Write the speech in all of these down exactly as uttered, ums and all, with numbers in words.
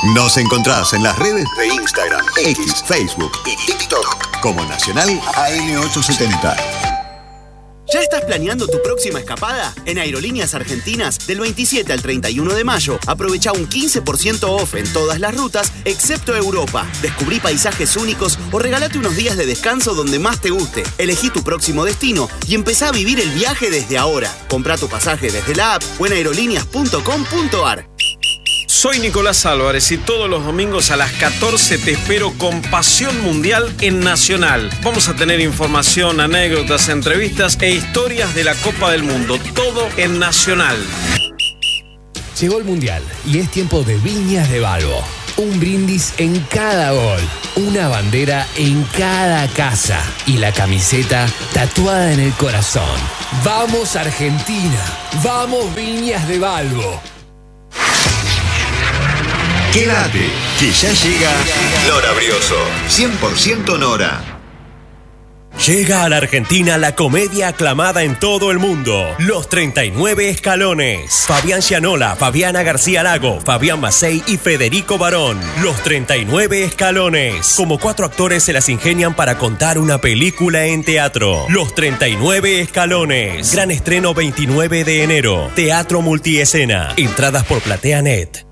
Nos encontrás en las redes de Instagram, X, Facebook y TikTok como Nacional A M ochocientos setenta. ¿Ya estás planeando tu próxima escapada? En Aerolíneas Argentinas, del veintisiete al treinta y uno de mayo, aprovecha un quince por ciento off en todas las rutas, excepto Europa. Descubrí paisajes únicos o regalate unos días de descanso donde más te guste. Elegí tu próximo destino y empezá a vivir el viaje desde ahora. Comprá tu pasaje desde la app o en aerolíneas punto com punto ar. Soy Nicolás Álvarez y todos los domingos a las catorce te espero con Pasión Mundial en Nacional. Vamos a tener información, anécdotas, entrevistas e historias de la Copa del Mundo. Todo en Nacional. Llegó el Mundial y es tiempo de Viñas de Balbo. Un brindis en cada gol, una bandera en cada casa y la camiseta tatuada en el corazón. ¡Vamos Argentina! ¡Vamos Viñas de Balbo! Quédate, que ya llega Nora Brioso. cien por ciento Nora. Llega a la Argentina la comedia aclamada en todo el mundo, Los treinta y nueve Escalones. Fabián Gianola, Fabiana García Lago, Fabián Macei y Federico Barón. Los treinta y nueve Escalones. Como cuatro actores se las ingenian para contar una película en teatro. Los treinta y nueve Escalones. Gran estreno veintinueve de enero. Teatro multiescena. Entradas por PlateaNet.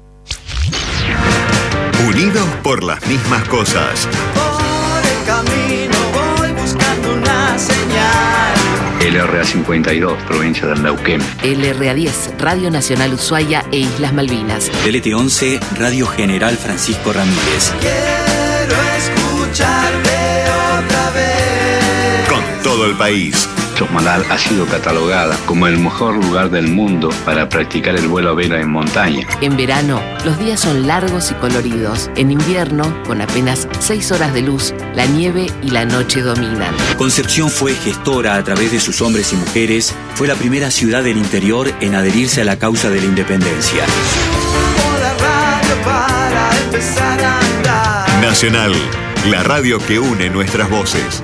Unidos por las mismas cosas. Por el camino voy buscando una señal. L R A cincuenta y dos, provincia del Neuquén. L R A diez, Radio Nacional Ushuaia e Islas Malvinas. L T once, Radio General Francisco Ramírez. Quiero escucharte otra vez. Con todo el país. Chosmalal ha sido catalogada como el mejor lugar del mundo para practicar el vuelo a vela en montaña. En verano, los días son largos y coloridos. En invierno, con apenas seis horas de luz, la nieve y la noche dominan. Concepción fue gestora a través de sus hombres y mujeres. Fue la primera ciudad del interior en adherirse a la causa de la independencia. Subo la radio para empezar a andar. Nacional, la radio que une nuestras voces.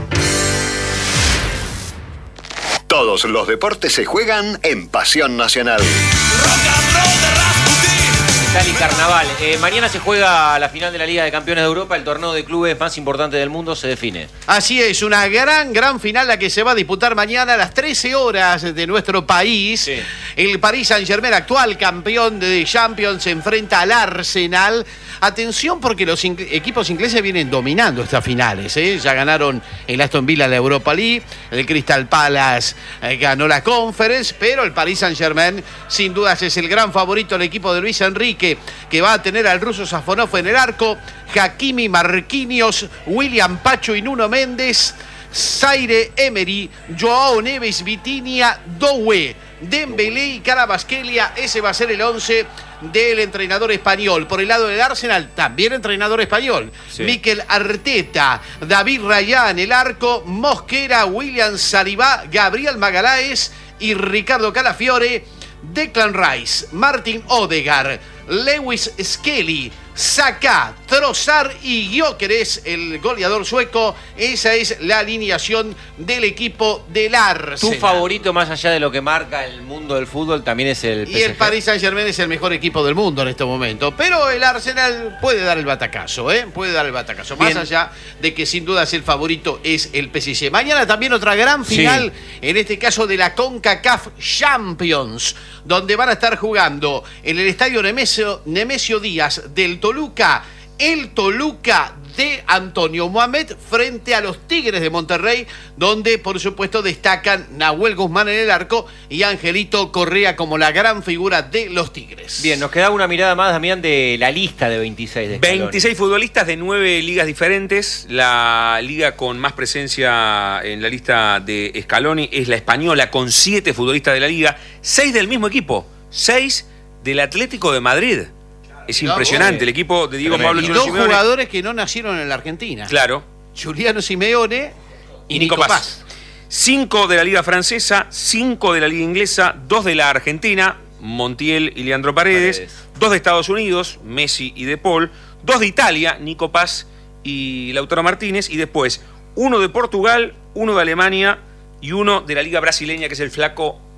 Todos los deportes se juegan en Pasión Nacional. Cali Carnaval. Eh, mañana se juega la final de la Liga de Campeones de Europa, el torneo de clubes más importante del mundo se define. Así es, una gran, gran final la que se va a disputar mañana a las trece horas de nuestro país. Sí. El Paris Saint-Germain, actual campeón de Champions, se enfrenta al Arsenal. Atención porque los in- equipos ingleses vienen dominando estas finales, ¿eh? Ya ganaron el Aston Villa la Europa League, el Crystal Palace eh, ganó la Conference, pero el Paris Saint-Germain sin dudas es el gran favorito, el equipo de Luis Enrique, que va a tener al ruso Safonov en el arco, Hakimi, Marquinhos, William Pacho y Nuno Méndez, Zaire Emery, Joao Neves, Vitinha, Doué, Dembélé y Carabasquelia. Ese va a ser el once del entrenador español. Por el lado del Arsenal, también entrenador español. Sí. Mikel Arteta, David Raya en el arco, Mosquera, William Saliba, Gabriel Magalhães y Ricardo Calafiore, Declan Rice, Martin Odegaard, Lewis Skelly, Saka, Trossard y Gyökeres, el goleador sueco. Esa es la alineación del equipo del Arsenal. Tu favorito, más allá de lo que marca el mundo del fútbol, también es el P S G. Y el Paris Saint-Germain es el mejor equipo del mundo en este momento. Pero el Arsenal puede dar el batacazo, ¿eh? Puede dar el batacazo. Bien. Más allá de que sin dudas el favorito es el P S G. Mañana también otra gran final, sí. En este caso de la CONCACAF Champions, donde van a estar jugando en el estadio Nemesio, Nemesio Díaz del Toluca, el Toluca de Antonio Mohamed frente a los Tigres de Monterrey, donde por supuesto destacan Nahuel Guzmán en el arco y Angelito Correa como la gran figura de los Tigres. Bien, nos queda una mirada más, Damián, de la lista de veintiséis de Scaloni. veintiséis futbolistas de nueve ligas diferentes. La liga con más presencia en la lista de Scaloni es la española, con siete futbolistas de la liga, seis del mismo equipo, seis del Atlético de Madrid. Es impresionante, el equipo de Diego Pablo y dos Simeone. Jugadores que no nacieron en la Argentina. Claro. Giuliano Simeone y, y Nico Paz. Paz. Cinco de la Liga Francesa, cinco de la Liga Inglesa, dos de la Argentina, Montiel y Leandro Paredes, Paredes. Dos de Estados Unidos, Messi y De Paul, dos de Italia, Nico Paz y Lautaro Martínez, y después uno de Portugal, uno de Alemania y uno de la Liga Brasileña, que es el flaco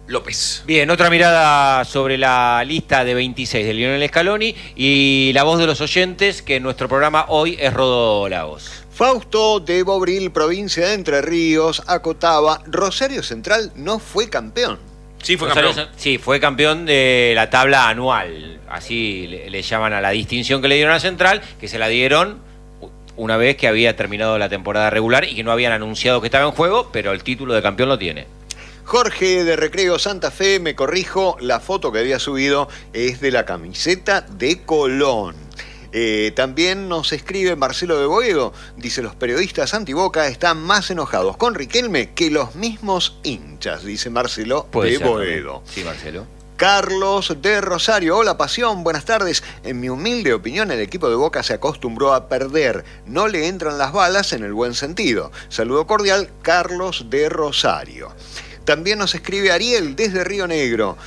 López. Bien, otra mirada sobre la lista de veintiséis de Lionel Scaloni y la voz de los oyentes, que en nuestro programa hoy es Rodo Lagos. Fausto de Bobril, provincia de Entre Ríos, acotaba: Rosario Central no fue campeón. Sí, fue Rosario, campeón. Sí, fue campeón de la tabla anual. Así le, le llaman a la distinción que le dieron a Central, que se la dieron una vez que había terminado la temporada regular y que no habían anunciado que estaba en juego, pero el título de campeón lo tiene. Jorge de Recreo Santa Fe, me corrijo, la foto que había subido es de la camiseta de Colón. Eh, también nos escribe Marcelo de Boedo, dice: los periodistas antiboca están más enojados con Riquelme que los mismos hinchas, dice Marcelo Puede de ser, Boedo. Sí, Marcelo. Carlos de Rosario, hola Pasión, buenas tardes. En mi humilde opinión, el equipo de Boca se acostumbró a perder. No le entran las balas en el buen sentido. Saludo cordial, Carlos de Rosario. También nos escribe Ariel desde Río Negro.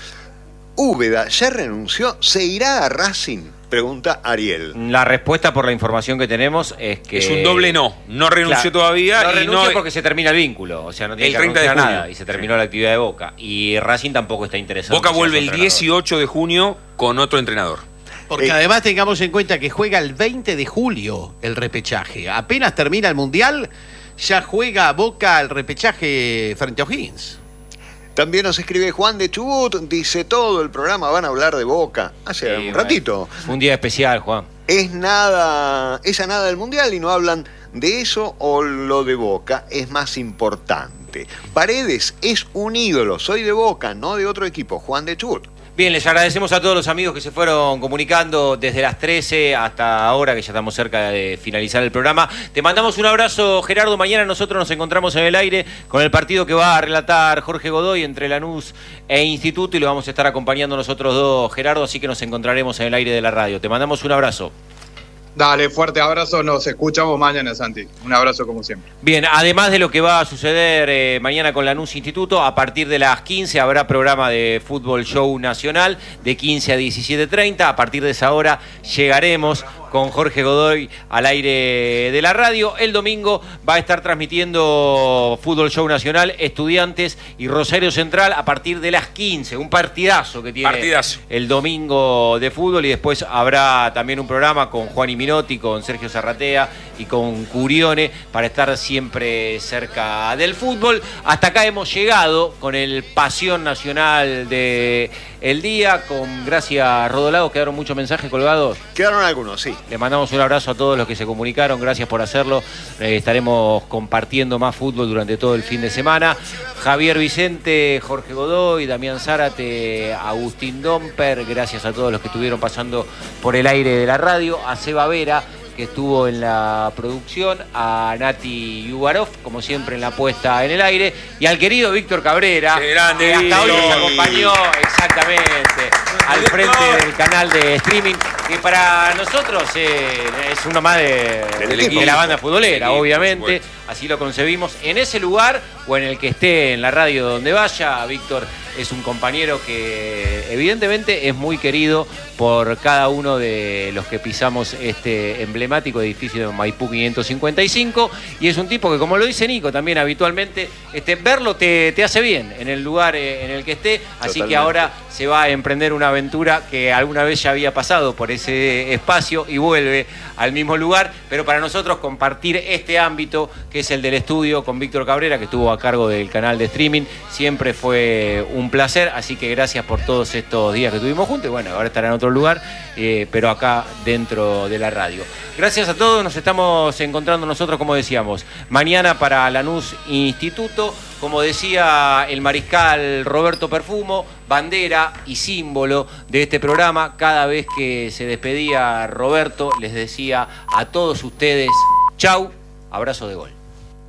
Úbeda ya renunció, ¿se irá a Racing? Pregunta Ariel. La respuesta, por la información que tenemos, es que... Es un doble no. No renunció Claro, todavía. No y renunció no... porque se termina el vínculo. O sea, no tiene El que treinta de renunciar junio. nada. Y se terminó la actividad de Boca. Y Racing tampoco está interesado. Boca en que sea vuelve su el entrenador. dieciocho de junio con otro entrenador. Porque Eh, además tengamos en cuenta que juega el veinte de julio el repechaje. Apenas termina el Mundial, ya juega Boca el repechaje frente a O'Higgins. También nos escribe Juan de Chubut, dice: todo el programa van a hablar de Boca. Hace Sí, un bueno. ratito. Fue un día especial, Juan. Es nada, esa nada del Mundial y no hablan de eso, o lo de Boca es más importante. Paredes es un ídolo, soy de Boca, no de otro equipo. Juan de Chubut. Bien, les agradecemos a todos los amigos que se fueron comunicando desde las trece hasta ahora, que ya estamos cerca de finalizar el programa. Te mandamos un abrazo, Gerardo. Mañana nosotros nos encontramos en el aire con el partido que va a relatar Jorge Godoy entre Lanús e Instituto, y lo vamos a estar acompañando nosotros dos, Gerardo, así que nos encontraremos en el aire de la radio. Te mandamos un abrazo. Dale, fuerte abrazo, nos escuchamos mañana, Santi. Un abrazo como siempre. Bien, además de lo que va a suceder eh, mañana con Lanús Instituto, a partir de las quince habrá programa de Fútbol Show Nacional de quince a diecisiete treinta. A partir de esa hora llegaremos con Jorge Godoy al aire de la radio. El domingo va a estar transmitiendo Fútbol Show Nacional, Estudiantes y Rosario Central a partir de las quince. Un partidazo que tiene Partidazo. el domingo de fútbol, y después habrá también un programa con Juan y Minotti, con Sergio Zarratea y con Curione para estar siempre cerca del fútbol. Hasta acá hemos llegado con el Pasión Nacional de el día, con gracias Rodolado. Quedaron muchos mensajes colgados. Quedaron algunos, sí. Le mandamos un abrazo a todos los que se comunicaron, gracias por hacerlo. Eh, estaremos compartiendo más fútbol durante todo el fin de semana. Javier Vicente, Jorge Godoy, Damián Zárate, Agustín Domper, gracias a todos los que estuvieron pasando por el aire de la radio. A Seba Vera, que estuvo en la producción, a Nati Yubarov, como siempre en la puesta en el aire, y al querido Víctor Cabrera, ¡Qué grande, que hasta hoy Víctor! nos acompañó exactamente al frente del canal de streaming, que para nosotros eh, es uno más de, Del de equipo. la banda futbolera, Sí, por obviamente, supuesto. así lo concebimos, en ese lugar o en el que esté en la radio donde vaya. Víctor es un compañero que evidentemente es muy querido por cada uno de los que pisamos este emblemático edificio de Maipú quinientos cincuenta y cinco, y es un tipo que, como lo dice Nico también habitualmente, este, verlo te, te hace bien en el lugar eh, en el que esté, así Totalmente. que ahora se va a emprender una aventura que alguna vez ya había pasado por ese espacio y vuelve al mismo lugar, pero para nosotros compartir este ámbito que es el del estudio con Víctor Cabrera, que estuvo a cargo del canal de streaming, siempre fue un placer, así que gracias por todos estos días que estuvimos juntos. Y bueno, ahora estará en otro lugar, eh, pero acá dentro de la radio. Gracias a todos, nos estamos encontrando nosotros, como decíamos, mañana para Lanús Instituto, como decía el mariscal Roberto Perfumo, bandera y símbolo de este programa. Cada vez que se despedía Roberto, les decía a todos ustedes, chau, abrazo de gol.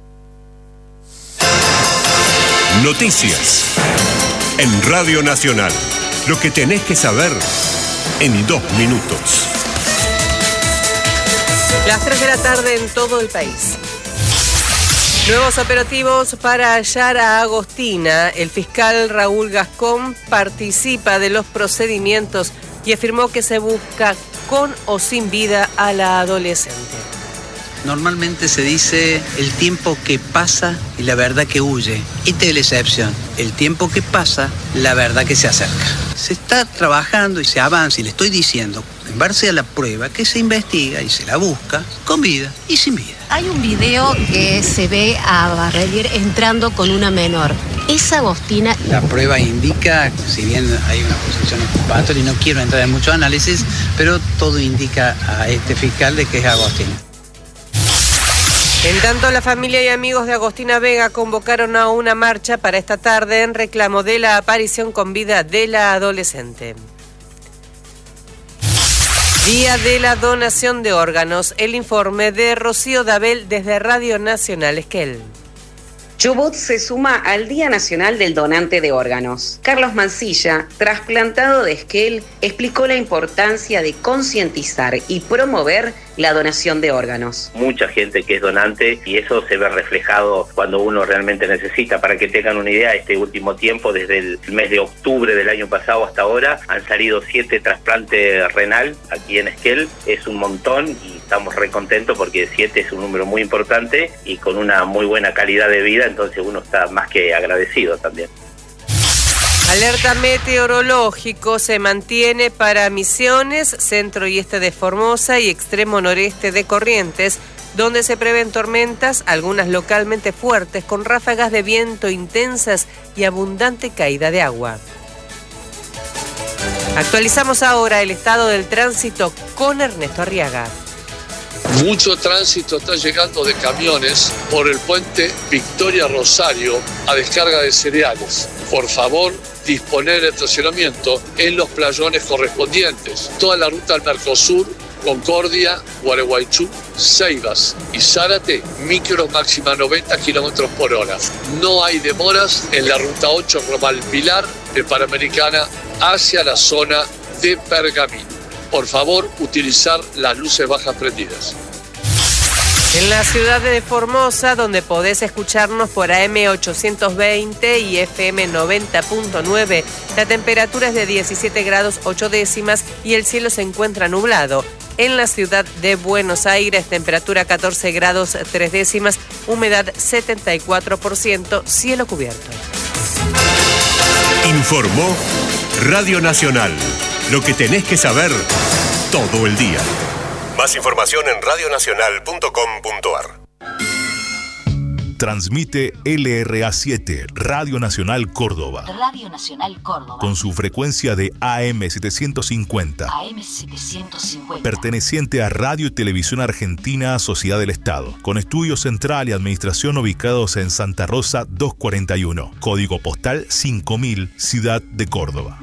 Noticias en Radio Nacional. Lo que tenés que saber en dos minutos. Las tres de la tarde en todo el país. Nuevos operativos para hallar a Agostina. El fiscal Raúl Gascón participa de los procedimientos y afirmó que se busca con o sin vida a la adolescente. Normalmente se dice el tiempo que pasa y la verdad que huye. Esta es la excepción. El tiempo que pasa, la verdad que se acerca. Se está trabajando y se avanza y le estoy diciendo, en base a la prueba, que se investiga y se la busca con vida y sin vida. Hay un video que se ve a Barrelier entrando con una menor. ¿Es Agostina? La prueba indica, si bien hay una posición ocupatoria y no quiero entrar en mucho análisis, pero todo indica a este fiscal de que es Agostina. En tanto, la familia y amigos de Agostina Vega convocaron a una marcha para esta tarde en reclamo de la aparición con vida de la adolescente. Día de la donación de órganos. El informe de Rocío Dabel desde Radio Nacional Esquel. Chubut se suma al Día Nacional del Donante de Órganos. Carlos Mancilla, trasplantado de Esquel, explicó la importancia de concientizar y promover la donación de órganos. Mucha gente que es donante y eso se ve reflejado cuando uno realmente necesita. Para que tengan una idea, este último tiempo, desde el mes de octubre del año pasado hasta ahora, han salido siete trasplantes renal aquí en Esquel. Es un montón y estamos re contentos porque siete es un número muy importante y con una muy buena calidad de vida, entonces uno está más que agradecido también. Alerta meteorológico se mantiene para Misiones, centro y este de Formosa y extremo noreste de Corrientes, donde se prevén tormentas, algunas localmente fuertes, con ráfagas de viento intensas y abundante caída de agua. Actualizamos ahora el estado del tránsito con Ernesto Arriaga. Mucho tránsito está llegando de camiones por el puente Victoria Rosario a descarga de cereales. Por favor, disponer de estacionamiento en los playones correspondientes. Toda la ruta al Mercosur, Concordia, Gualeguaychú, Ceibas y Zárate, micros máxima noventa kilómetros por hora. No hay demoras en la ruta ocho Romal Pilar de Panamericana hacia la zona de Pergamino. Por favor, utilizar las luces bajas prendidas. En la ciudad de Formosa, donde podés escucharnos por A M ochocientos veinte y F M noventa punto nueve, la temperatura es de diecisiete grados ocho décimas y el cielo se encuentra nublado. En la ciudad de Buenos Aires, temperatura catorce grados tres décimas, humedad setenta y cuatro por ciento, cielo cubierto. Informó Radio Nacional. Lo que tenés que saber todo el día. Más información en radio nacional punto com punto a r. Transmite L R A siete, Radio Nacional Córdoba. Radio Nacional Córdoba. Con su frecuencia de A M setecientos cincuenta. A M setecientos cincuenta. Perteneciente a Radio y Televisión Argentina, Sociedad del Estado. Con estudio central y administración ubicados en Santa Rosa doscientos cuarenta y uno. Código postal cinco mil, Ciudad de Córdoba.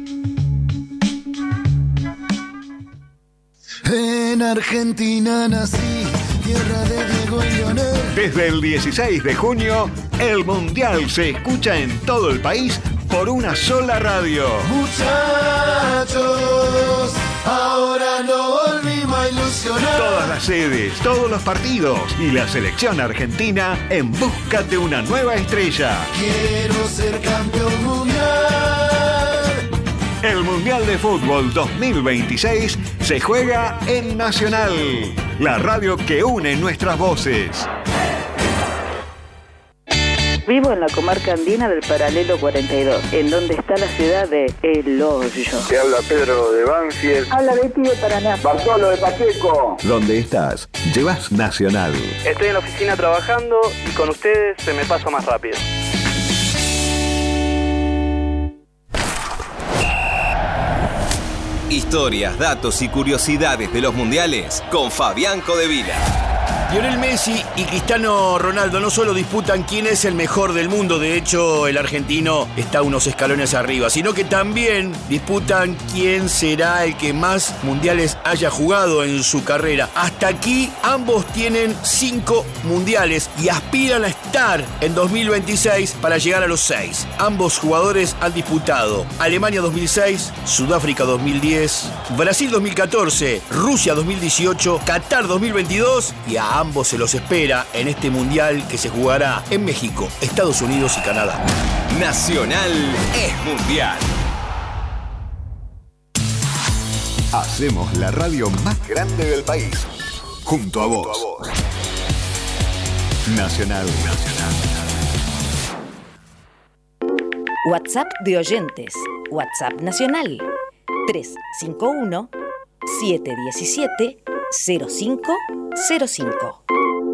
En Argentina nací, tierra de Diego y Leonel. Desde el dieciséis de junio, el Mundial se escucha en todo el país por una sola radio. Muchachos, ahora no volvimos a ilusionar. Todas las sedes, todos los partidos y la selección argentina en busca de una nueva estrella. Quiero ser campeón mundial. El Mundial de Fútbol dos mil veintiséis se juega en Nacional, la radio que une nuestras voces. Vivo en la comarca andina del Paralelo cuarenta y dos, en donde está la ciudad de El Hoyo. Te habla Pedro de Banfield. Habla Betty de Paraná. Bartolo de Pacheco. ¿Dónde estás? Llevas Nacional. Estoy en la oficina trabajando y con ustedes se me pasa más rápido. Historias, datos y curiosidades de los mundiales con Fabián Codevila. Lionel Messi y Cristiano Ronaldo no solo disputan quién es el mejor del mundo, de hecho el argentino está unos escalones arriba, sino que también disputan quién será el que más mundiales haya jugado en su carrera. Hasta aquí ambos tienen cinco mundiales y aspiran a estar en dos mil veintiséis para llegar a los seis. Ambos jugadores han disputado Alemania dos mil seis, Sudáfrica dos mil diez, Brasil dos mil catorce, Rusia dos mil dieciocho, Qatar dos mil veintidós y a ambos se los espera en este mundial que se jugará en México, Estados Unidos y Canadá. Nacional es mundial. Hacemos la radio más grande del país. junto a vos. Nacional. Nacional. WhatsApp de oyentes. WhatsApp nacional. tres cinco uno, siete uno siete, cero cinco cero cinco.